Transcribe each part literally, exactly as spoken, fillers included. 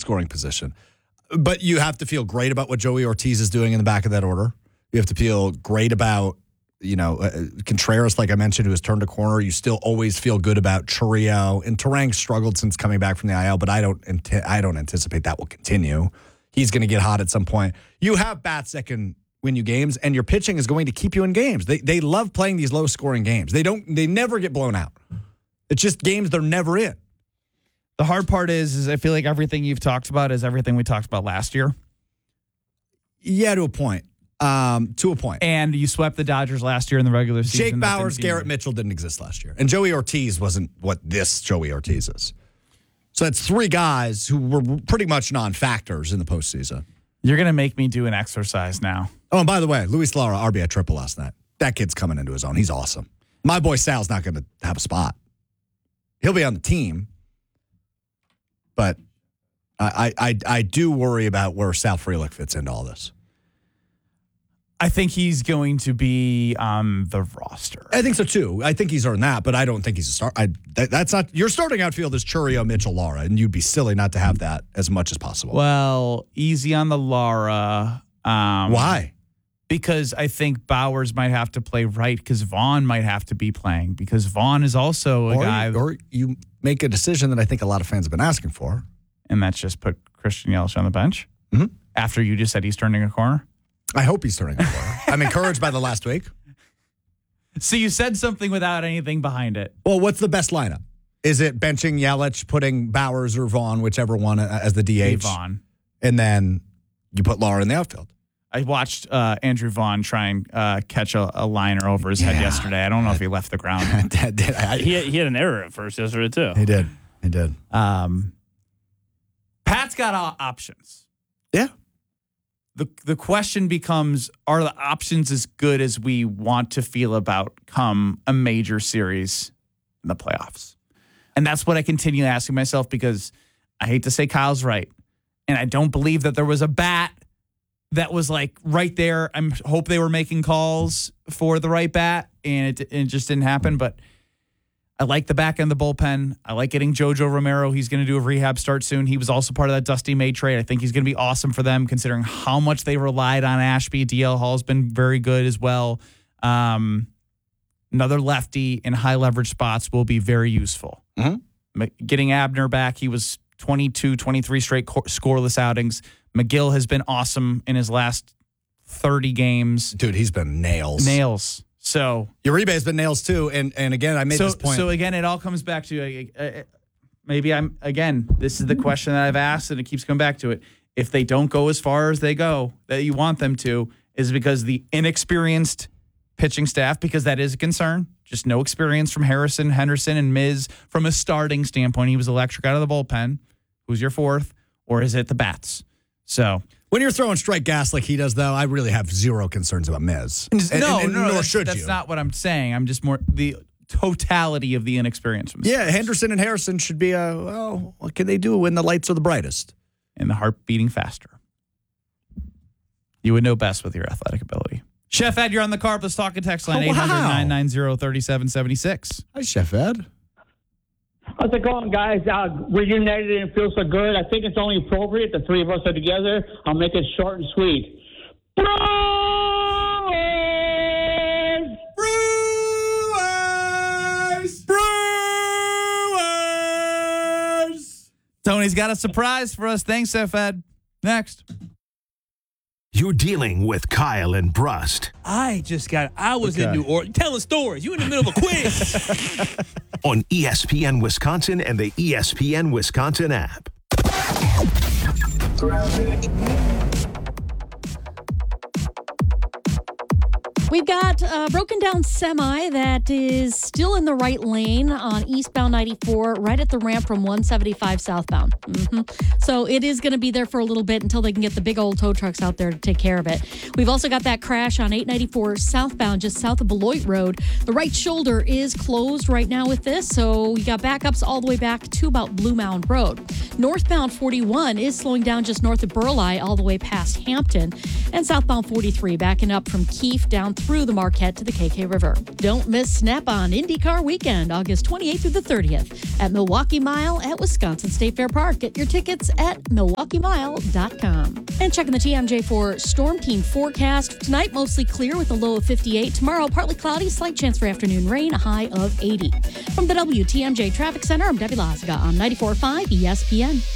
scoring position. But you have to feel great about what Joey Ortiz is doing in the back of that order. You have to feel great about, you know, uh, Contreras, like I mentioned, who has turned a corner. You still always feel good about Chourio. And Terang struggled since coming back from the I L, but I don't, I don't anticipate that will continue. He's going to get hot at some point. You have bats that can win you games, and your pitching is going to keep you in games. They they love playing these low-scoring games. They don't. They never get blown out. It's just games they're never in. The hard part is, is I feel like everything you've talked about is everything we talked about last year. Yeah, to a point. Um, to a point. And you swept the Dodgers last year in the regular season. Jake Bauers, Garrett Mitchell didn't exist last year. And Joey Ortiz wasn't what this Joey Ortiz is. So that's three guys who were pretty much non-factors in the postseason. You're going to make me do an exercise now. Oh, and by the way, Luis Lara, R B I triple last night. That kid's coming into his own. He's awesome. My boy Sal's not going to have a spot. He'll be on the team. But I, I I do worry about where Sal Frelick fits into all this. I think he's going to be on the roster. I think so too. I think he's earned that, but I don't think he's a start. I that, that's not your starting outfield is Chourio, Mitchell, Lara, and you'd be silly not to have that as much as possible. Well, easy on the Lara. Um, Why? Because I think Bauers might have to play right because Vaughn might have to be playing because Vaughn is also a or guy. You, or you make a decision that I think a lot of fans have been asking for. And that's just put Christian Yelich on the bench mm-hmm. after you just said he's turning a corner? I hope he's turning a corner. I'm encouraged by the last week. So you said something without anything behind it. Well, what's the best lineup? Is it benching Yelich, putting Bauers or Vaughn, whichever one, as the D H? Hey, Vaughn. And then you put Lara in the outfield. I watched uh, Andrew Vaughn try and uh, catch a, a liner over his yeah. head yesterday. I don't know if he left the ground. he, had, he had an error at first yesterday, too. He did. He did. Um, Pat's got options. Yeah. The the question becomes, are the options as good as we want to feel about come a major series in the playoffs? And that's what I continue asking myself because I hate to say Kyle's right. And I don't believe that there was a bat that was like right there. I hope they were making calls for the right bat and it, it just didn't happen. But I like the back end of the bullpen. I like getting Jojo Romero. He's going to do a rehab start soon. He was also part of that Dusty May trade. I think he's going to be awesome for them considering how much they relied on Ashby. D L Hall's been very good as well. Um, another lefty in high leverage spots will be very useful. Mm-hmm. Getting Abner back, he was twenty-two, twenty-three straight co- scoreless outings. McGill has been awesome in his last thirty games. Dude, he's been nails. Nails. So Uribe has been nails too, and and again, I made so, this point. So again, it all comes back to uh, uh, maybe I'm again. This is the question that I've asked, and it keeps coming back to it. If they don't go as far as they go that you want them to, is it because the inexperienced pitching staff? Because that is a concern. Just no experience from Harrison, Henderson, and Miz from a starting standpoint. He was electric out of the bullpen. Who's your fourth, or is it the bats? So. When you're throwing straight gas like he does, though, I really have zero concerns about Miz. And, and, no, and, and no, nor that's, should that's you. not what I'm saying. I'm just more the totality of the inexperience. From yeah, Henderson and Harrison should be, uh, well, what can they do when the lights are the brightest? And the heart beating faster. You would know best with your athletic ability. Chef Ed, you're on the carb. Let's talk in text line, oh, wow. eight hundred, nine nine zero, three seven seven six. Hi, Chef Ed. How's it going, guys? Uh, reunited and feels so good. I think it's only appropriate the three of us are together. I'll make it short and sweet. Brewers! Brewers! Brewers! Tony's got a surprise for us. Thanks, Chef Ed. Next. You're dealing with Kyle and Brust. I just got, I was okay. in New Orleans telling stories. You in the middle of a quiz. On E S P N Wisconsin and the E S P N Wisconsin app. We've got a broken down semi that is still in the right lane on eastbound ninety-four, right at the ramp from one seventy-five southbound. Mm-hmm. So it is going to be there for a little bit until they can get the big old tow trucks out there to take care of it. We've also got that crash on eight ninety-four southbound, just south of Beloit Road. The right shoulder is closed right now with this, so we got backups all the way back to about Blue Mound Road. Northbound forty-one is slowing down just north of Burleigh all the way past Hampton. And southbound forty-three backing up from Keefe down through the Marquette to the K K River. Don't miss Snap-on IndyCar Weekend, August twenty-eighth through the thirtieth at Milwaukee Mile at Wisconsin State Fair Park. Get your tickets at milwaukee mile dot com. And checking the T M J for Storm Team forecast. Tonight, mostly clear with a low of fifty-eight. Tomorrow, partly cloudy, slight chance for afternoon rain, a high of eighty. From the W T M J Traffic Center, I'm Debbie Lazaga on ninety-four point five E S P N.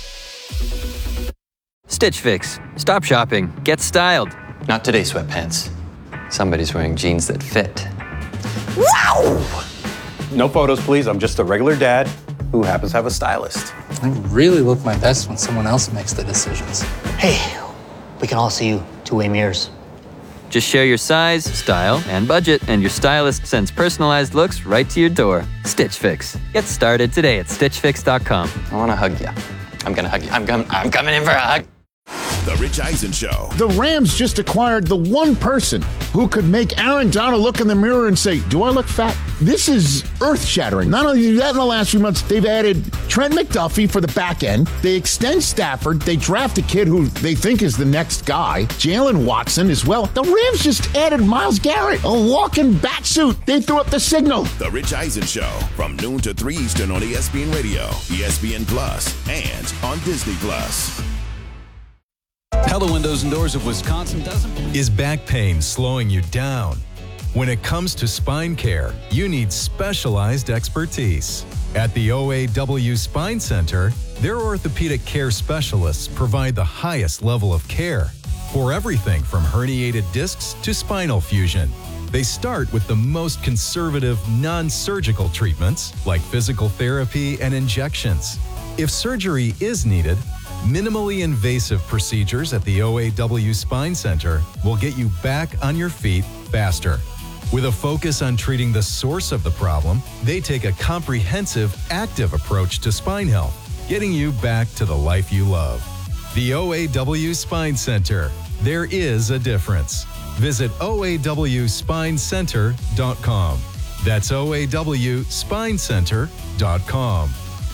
Stitch Fix. Stop shopping. Get styled. Not today, sweatpants. Somebody's wearing jeans that fit. Wow! No photos, please. I'm just a regular dad who happens to have a stylist. I really look my best when someone else makes the decisions. Hey, we can all see you two-way mirrors. Just share your size, style, and budget, and your stylist sends personalized looks right to your door. Stitch Fix. Get started today at stitch fix dot com. I want to hug you. I'm going to hug you. I'm, com- I'm coming in for a hug. The Rich Eisen Show. The Rams just acquired the one person who could make Aaron Donald look in the mirror and say, do I look fat? This is earth-shattering. Not only that, in the last few months, they've added Trent McDuffie for the back end. They extend Stafford. They draft a kid who they think is the next guy, Jalen Watson as well. The Rams just added Myles Garrett, a walking bat suit. They threw up the signal. The Rich Eisen Show from noon to three Eastern on E S P N Radio, E S P N Plus, and on Disney Plus. Pella Windows and Doors of Wisconsin doesn't. Is back pain slowing you down? When it comes to spine care, you need specialized expertise. At the O A W Spine Center, their orthopedic care specialists provide the highest level of care for everything from herniated discs to spinal fusion. They start with the most conservative, non-surgical treatments like physical therapy and injections. If surgery is needed, minimally invasive procedures at the O A W Spine Center will get you back on your feet faster. With a focus on treating the source of the problem, they take a comprehensive, active approach to spine health, getting you back to the life you love. The O A W Spine Center. There is a difference. Visit O A W spine center dot com. That's O A W spine center dot com.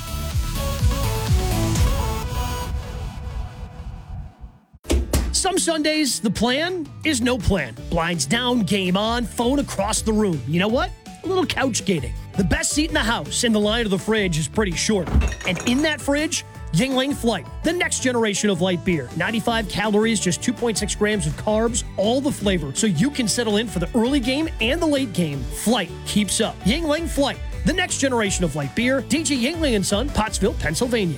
Some Sundays, the plan is no plan. Blinds down, game on, phone across the room. You know what? A little couch gating. The best seat in the house and the line of the fridge is pretty short. And in that fridge, Yuengling Flight, the next generation of light beer. ninety-five calories, just two point six grams of carbs, all the flavor. So you can settle in for the early game and the late game. Flight keeps up. Yuengling Flight, the next generation of light beer. D J Yuengling and Son, Pottsville, Pennsylvania.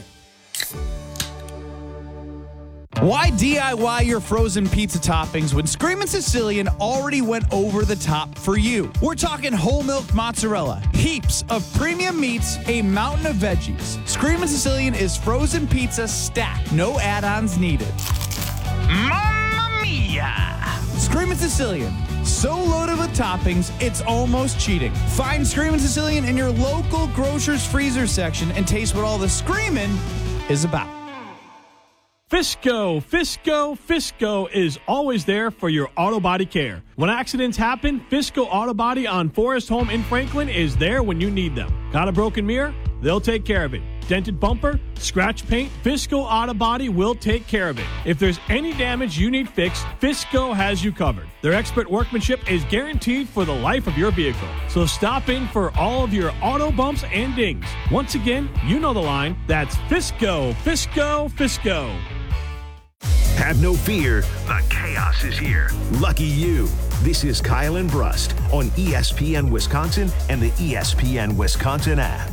Why D I Y your frozen pizza toppings when Screamin' Sicilian already went over the top for you? We're talking whole milk mozzarella, heaps of premium meats, a mountain of veggies. Screamin' Sicilian is frozen pizza stacked, no add-ons needed. Mamma mia! Screamin' Sicilian, so loaded with toppings, it's almost cheating. Find Screamin' Sicilian in your local grocer's freezer section and taste what all the screamin' is about. Fisco, Fisco, Fisco is always there for your auto body care. When accidents happen, Fisco Auto Body on Forest Home in Franklin is there when you need them. Got a broken mirror? They'll take care of it. Dented bumper? Scratch paint? Fisco Auto Body will take care of it. If there's any damage you need fixed, Fisco has you covered. Their expert workmanship is guaranteed for the life of your vehicle. So stop in for all of your auto bumps and dings. Once again, you know the line. That's Fisco, Fisco, Fisco. Have no fear, the chaos is here. Lucky you. This is Kyle and Brust on E S P N Wisconsin and the E S P N Wisconsin app.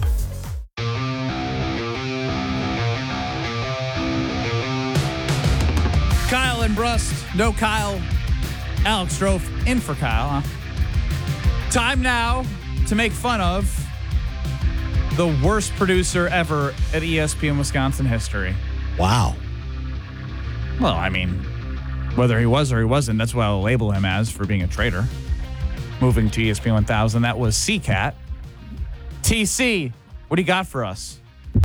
Kyle and Brust, no Kyle. Alex Strofe in for Kyle, huh? Time now to make fun of the worst producer ever at E S P N Wisconsin history. Wow. Well, I mean, whether he was or he wasn't, that's what I'll label him as for being a traitor. Moving to E S P N one thousand, that was C-Cat. T C, what do you got for us?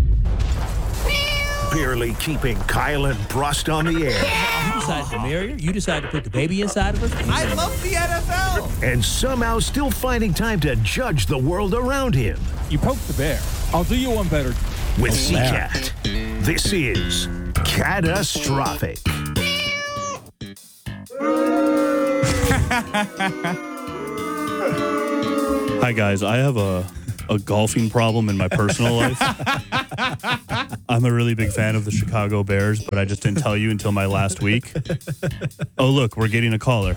Barely keeping Kyle and Brust on the air. You decided to marry her. You decided to put the baby inside of her. I love the N F L. And somehow still finding time to judge the world around him. You poked the bear. I'll do you one better. With C-Cat, this is Catastrophic. Hi, guys. I have a, a golfing problem in my personal life. I'm a really big fan of the Chicago Bears, but I just didn't tell you until my last week. Oh, look, we're getting a caller.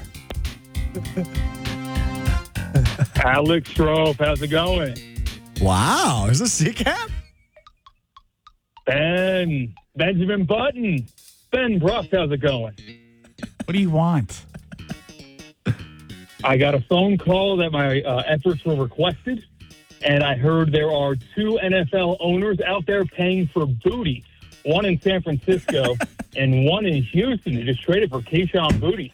Alex Strofe, how's it going? Wow, is this C CAT? Ben, Benjamin Button. Ben Brust, how's it going? What do you want? I got a phone call that my uh, efforts were requested, and I heard there are two N F L owners out there paying for booty. One in San Francisco and one in Houston. They just traded for Keyshawn Booty.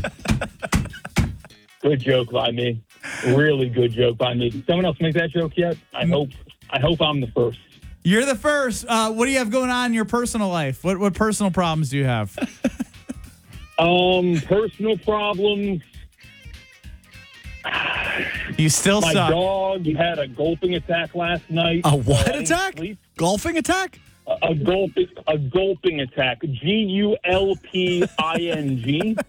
Good joke by me. Really good joke by me. Did someone else make that joke yet? I hope. I hope I'm the first. You're the first. Uh, what do you have going on in your personal life? What what personal problems do you have? Um, personal problems. You still My suck. dog had a gulping attack last night. A what Uh, attack? sleep. Golfing attack? A, a gulping a gulping attack. G U L P I N G.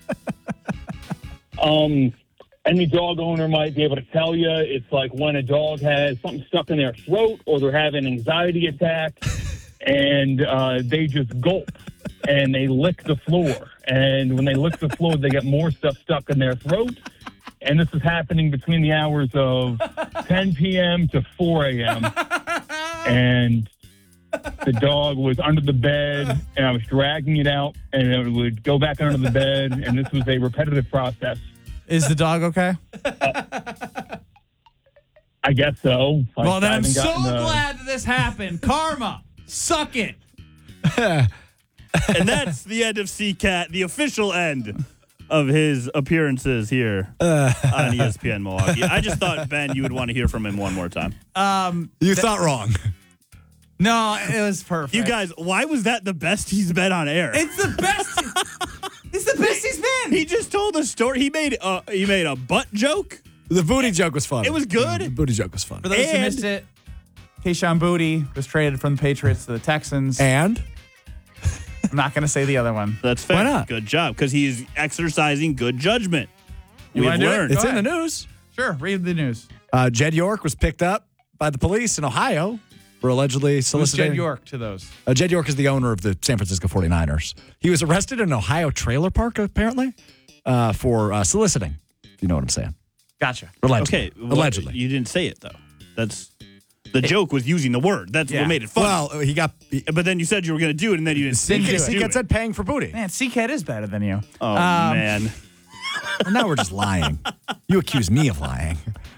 Um, any dog owner might be able to tell you it's like when a dog has something stuck in their throat or they're having an anxiety attack and uh, they just gulp and they lick the floor. And when they lick the floor, they get more stuff stuck in their throat. And this is happening between the hours of ten p.m. to four a.m. And the dog was under the bed, and I was dragging it out, and it would go back under the bed, and this was a repetitive process. Is the dog okay? Uh, I guess so. I Well, then I'm haven't so gotten, uh, glad that this happened. Karma, suck it. And that's the end of C CAT, the official end of his appearances here Uh. on E S P N Milwaukee. I just thought, Ben, you would want to hear from him one more time. Um, You thought wrong. No, it was perfect. You guys, why was that the best he's been on air? It's the best. It's the best he's been. He just told a story. He made a, he made a butt joke. The booty joke was fun. It was good. The booty joke was fun. For those who And- missed it, Keyshawn Booty was traded from the Patriots to the Texans. And? I'm not going to say the other one. That's fair. Why not? Good job, because he's exercising good judgment. You We've wanna do it? learned. Go It's in ahead. the news. Sure, read the news. Uh, Jed York was picked up by the police in Ohio for allegedly Who's soliciting. Jed York to those? Uh, Jed York is the owner of the San Francisco forty-niners. He was arrested in an Ohio trailer park, apparently, uh, for uh, soliciting. You know what I'm saying? Gotcha. Allegedly. Okay. well, Allegedly. You didn't say it, though. That's the joke was using the word. That's Yeah. what made it fun. Well, he got. He, but then you said you were going to do it, and then you didn't Didn't say do it. it. he gets said paying for booty. Man, C CAT is better than you. Oh, Um, man. Well, now we're just lying. You accuse me of lying.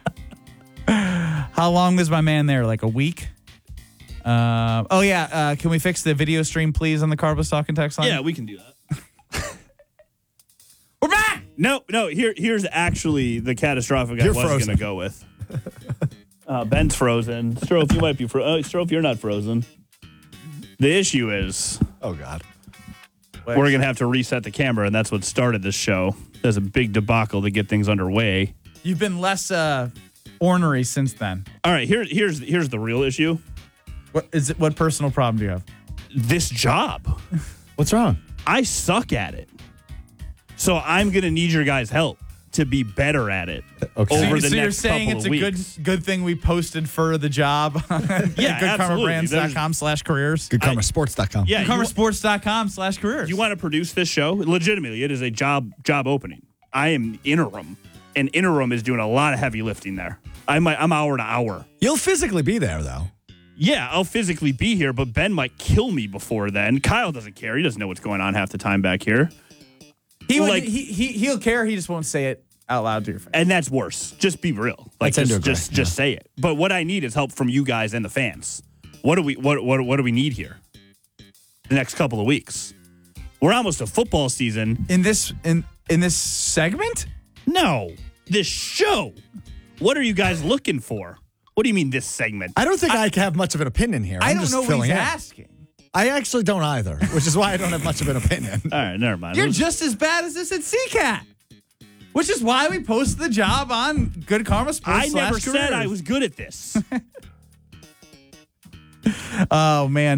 How long was my man there? Like a week? Uh, oh, yeah. Uh, can we fix the video stream, please, on the Carbos Talking text line? Yeah, we can do that. We're back! No, no. Here, here's actually the catastrophic I You're was frozen. going to go with. Uh, Ben's frozen. Strofe, you might be frozen. Oh, Strofe, you're not frozen. The issue is Oh, God. we're going to have to reset the camera, and that's what started this show. There's a big debacle to get things underway. You've been less uh, ornery since then. All right, here, here's here's the real issue. What is it? What personal problem do you have? This job. What's wrong? I suck at it. So I'm going to need your guys' help to be better at it Okay. over so the you're next saying couple it's of a weeks. good good thing we posted for the job on Yeah, good karma brands dot com absolutely. slash careers. good karma sports dot com. Yeah, good you, karma sports dot com slash careers. you want to produce this show? Legitimately, it is a job job opening. I am interim, and interim is doing a lot of heavy lifting there. I'm I'm hour to hour. You'll physically be there, though. Yeah, I'll physically be here, but Ben might kill me before then. Kyle doesn't care. He doesn't know what's going on half the time back here. he, would, like- he, he, he'll care. He just won't say it out loud to your face. And that's worse. Just be real. Like That's just into just, agree, just say it. But what I need is help from you guys and the fans. What do we what what what do we need here? The next couple of weeks. We're almost to football season. In this in in this segment? No. This show. What are you guys looking for? What do you mean this segment? I don't think I, have much of an opinion here. I I'm don't just know what filling he's in. asking. I actually don't either, which is why I don't have much of an opinion. All right, never mind. You're Let's- just as bad as this at C CAT. Which is why we posted the job on Good Karma Sports. I never slash said I careers. was good at this. Oh man,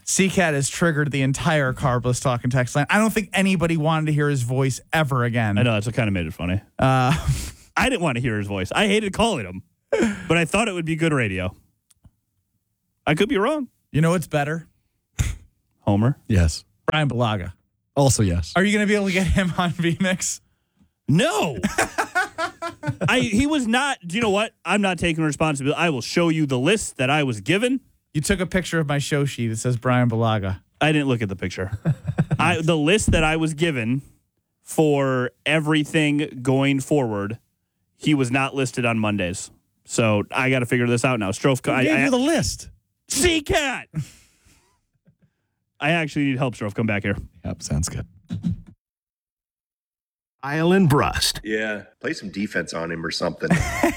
C-Cat has triggered the entire Carbless Talk and Text line. I don't think anybody wanted to hear his voice ever again. I know, that's what kind of made it funny. Uh, I didn't want to hear his voice. I hated calling him, but I thought it would be good radio. I could be wrong. You know what's better? Homer? Yes. Brian Balaga. Also yes. Are you going to be able to get him on V-Mix? No. I He was not, do you know what? I'm not taking responsibility. I will show you the list that I was given. You took a picture of my show sheet that says Brian Balaga. I didn't look at the picture. I The list that I was given for everything going forward, he was not listed on Mondays. So I got to figure this out now. Strofe, Who I gave I, you the list? C-Cat. I actually need help, Strofe. Come back here. Yep, sounds good. Kyle and Brust. Yeah, play some defense on him or something.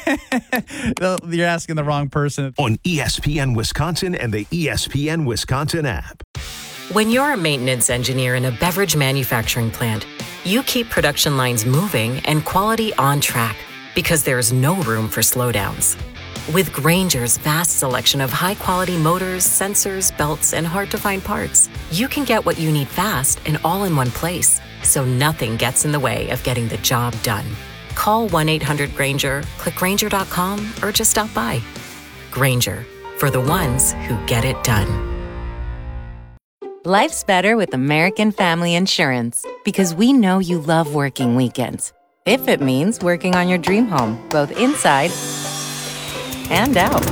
You're asking the wrong person. On E S P N Wisconsin and the E S P N Wisconsin app. When you're a maintenance engineer in a beverage manufacturing plant, you keep production lines moving and quality on track because there's no room for slowdowns. With Grainger's vast selection of high-quality motors, sensors, belts, and hard-to-find parts, you can get what you need fast and all in one place, so nothing gets in the way of getting the job done. Call one eight hundred Grainger, click Grainger dot com, or just stop by. Grainger, for the ones who get it done. Life's better with American Family Insurance because we know you love working weekends. If it means working on your dream home, both inside and out.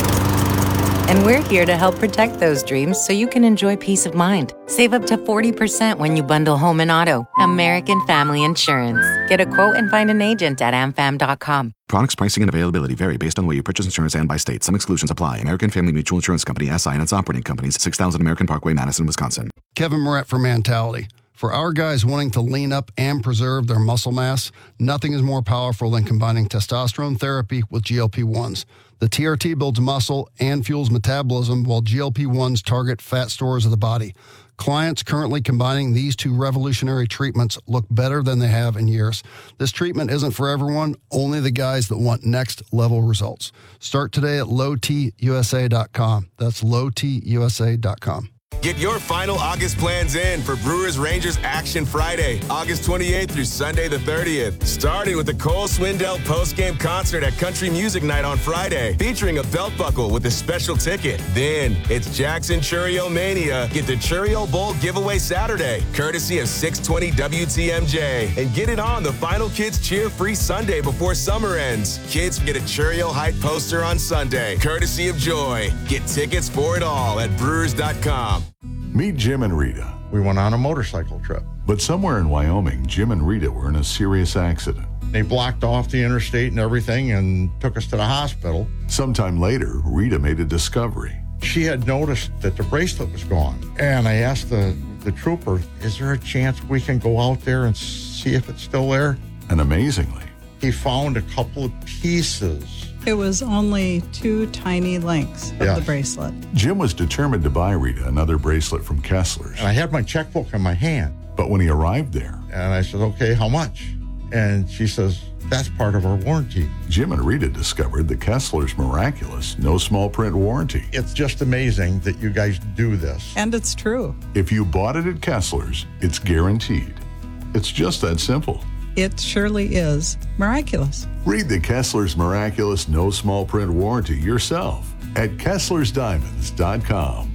And we're here to help protect those dreams so you can enjoy peace of mind. Save up to forty percent when you bundle home and auto. American Family Insurance. Get a quote and find an agent at am fam dot com. Products, pricing, and availability vary based on where you purchase insurance and by state. Some exclusions apply. American Family Mutual Insurance Company, S I and its operating companies, six thousand American Parkway, Madison, Wisconsin. Kevin Moret for Mentality. For our guys wanting to lean up and preserve their muscle mass, nothing is more powerful than combining testosterone therapy with G L P ones. The T R T builds muscle and fuels metabolism, while G L P ones target fat stores of the body. Clients currently combining these two revolutionary treatments look better than they have in years. This treatment isn't for everyone, only the guys that want next-level results. Start today at low t u s a dot com. That's low t u s a dot com. Get your final August plans in for Brewers Rangers Action Friday, August twenty-eighth through Sunday the thirtieth. Starting with the Cole Swindell post-game concert at Country Music Night on Friday, featuring a belt buckle with a special ticket. Then it's Jackson Churio Mania. Get the Churio Bowl giveaway Saturday, courtesy of six twenty W T M J. And get it on the Final Kids Cheer Free Sunday before summer ends. Kids get a Churio Height poster on Sunday, courtesy of Joy. Get tickets for it all at brewers dot com. Meet Jim and Rita. We went on a motorcycle trip. But somewhere in Wyoming, Jim and Rita were in a serious accident. They blocked off the interstate and everything and took us to the hospital. Sometime later, Rita made a discovery. She had noticed that the bracelet was gone. And I asked the, the trooper, is there a chance we can go out there and see if it's still there? And amazingly, he found a couple of pieces. It was only two tiny links of yeah. the bracelet. Jim was determined to buy Rita another bracelet from Kessler's. And I had my checkbook in my hand. But when he arrived there, and I said, okay, how much? And she says, that's part of our warranty. Jim and Rita discovered the Kessler's miraculous no small print warranty. It's just amazing that you guys do this. And it's true. If you bought it at Kessler's, it's guaranteed. It's just that simple. It surely is miraculous. Read the Kessler's Miraculous No Small Print Warranty yourself at Kesslers Diamonds dot com.